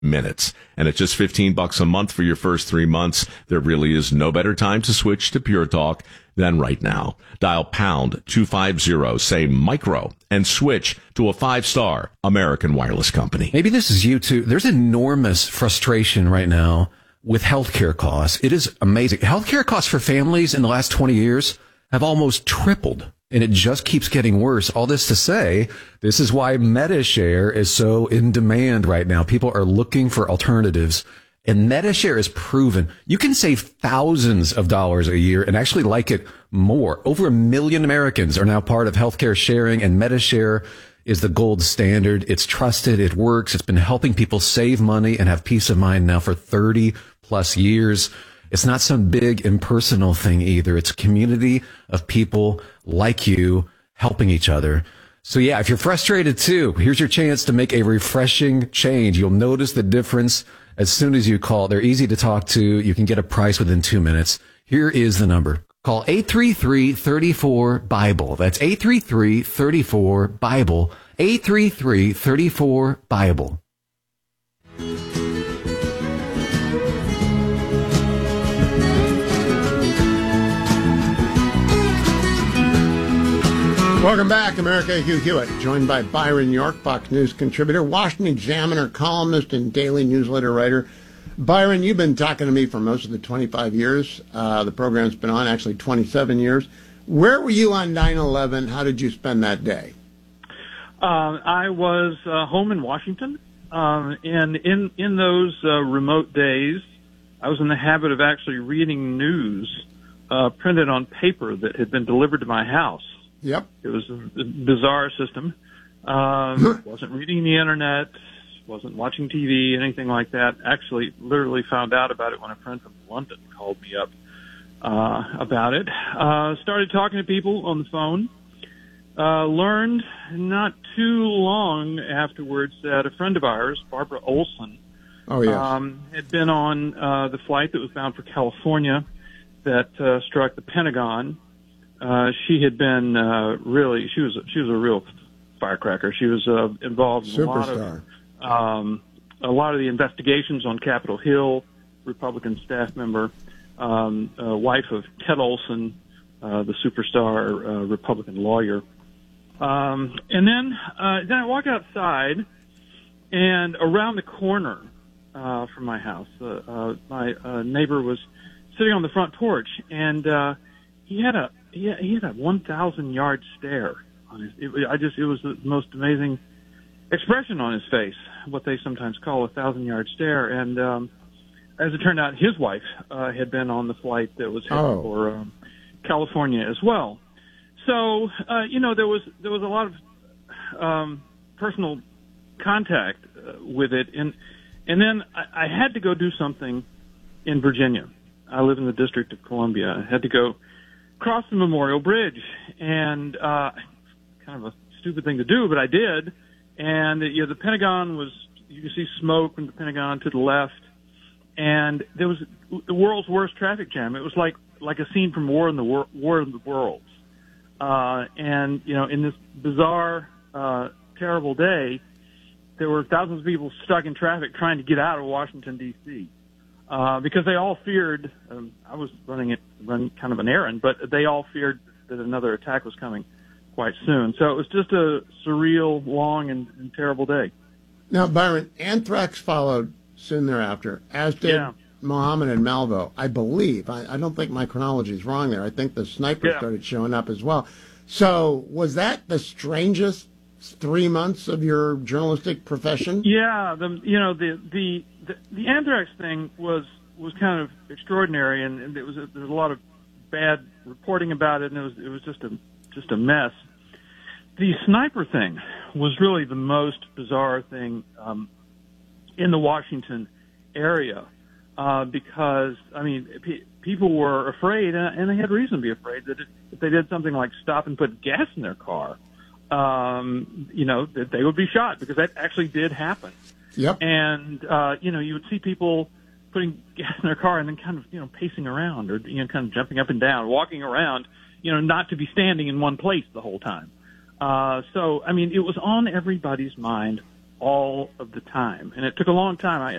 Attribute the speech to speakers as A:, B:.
A: minutes. And at just $15 a month for your first 3 months, there really is no better time to switch to Pure Talk than right now. Dial pound 250, say micro, and switch to a 5-star American wireless company.
B: Maybe this is you too. There's enormous frustration right now with healthcare costs. It is amazing. Healthcare costs for families in the last 20 years have almost tripled, and it just keeps getting worse. All this to say, this is why MediShare is so in demand right now. People are looking for alternatives, and MediShare is proven. You can save thousands of dollars a year and actually like it more. Over 1 million Americans are now part of healthcare sharing, and MediShare is the gold standard. It's trusted. It works. It's been helping people save money and have peace of mind now for 30 plus years. It's not some big impersonal thing either. It's a community of people like you helping each other. So yeah, if you're frustrated too, here's your chance to make a refreshing change. You'll notice the difference as soon as you call. They're easy to talk to. You can get a price within 2 minutes. Here is the number. Call 833-34-BIBLE. That's 833-34-BIBLE. 833-34-BIBLE.
C: Welcome back, America. Hugh Hewitt, joined by Byron York, Fox News contributor, Washington Examiner columnist, and daily newsletter writer. Byron, you've been talking to me for most of the 25 years. The program's been on, actually 27 years. Where were you on 9/11? How did you spend that day?
D: I was home in Washington, and in those remote days, I was in the habit of actually reading news printed on paper that had been delivered to my house.
C: Yep.
D: It was a bizarre system. Wasn't reading the internet, wasn't watching TV, anything like that. Actually, literally found out about it when a friend from London called me up about it. Started talking to people on the phone. Learned not too long afterwards that a friend of ours, Barbara Olson, had been on the flight that was bound for California that struck the Pentagon. She had been she was a real firecracker. She was involved in a lot of the investigations on Capitol Hill, Republican staff member, wife of Ted Olson, the superstar Republican lawyer. And then I walk outside, and around the corner from my house, my neighbor was sitting on the front porch, and he had a 1,000-yard stare on his. It was the most amazing expression on his face, what they sometimes call a 1,000-yard stare. And as it turned out, his wife had been on the flight that was headed for California as well. So there was a lot of personal contact with it, and then I had to go do something in Virginia. I live in the District of Columbia. I had to go cross the Memorial Bridge, and kind of a stupid thing to do, but I did. And the Pentagon was, you could see smoke from the Pentagon to the left, and there was the world's worst traffic jam. It was like a scene from War of the Worlds. And in this bizarre, terrible day, there were thousands of people stuck in traffic trying to get out of Washington D.C. Because they all feared. I was running kind of an errand, but they all feared that another attack was coming quite soon. So it was just a surreal, long, and terrible day.
C: Now, Byron, anthrax followed soon thereafter, as did Mohammed and Malvo, I believe. I don't think my chronology is wrong there. I think the snipers started showing up as well. So was that the strangest 3 months of your journalistic profession?
D: Yeah, the anthrax thing was kind of extraordinary, and there was a lot of bad reporting about it, and it was just a mess. The sniper thing was really the most bizarre thing in the Washington area because people were afraid, and they had reason to be afraid that if they did something like stop and put gas in their car, that they would be shot, because that actually did happen.
C: Yep.
D: And, you would see people putting gas in their car and then kind of, pacing around or, kind of jumping up and down, walking around, not to be standing in one place the whole time. It was on everybody's mind all of the time. And it took a long time.